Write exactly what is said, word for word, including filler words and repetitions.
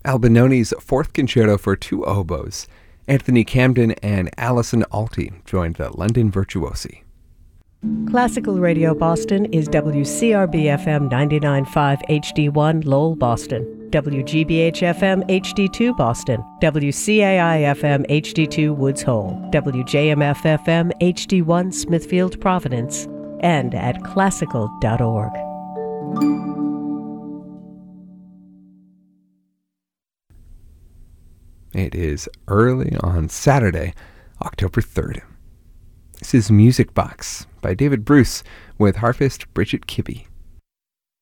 Albinoni's Fourth Concerto for Two Oboes. Anthony Camden and Alison Alty joined the London Virtuosi. Classical Radio Boston is W C R B F M ninety-nine point five H D one Lowell, Boston, W G B H F M H D two Boston, W C A I F M H D two Woods Hole, W J M F F M H D one Smithfield, Providence, and at classical dot org. It is early on Saturday, October third. This is Music Box by David Bruce with harpist Bridget Kibbe.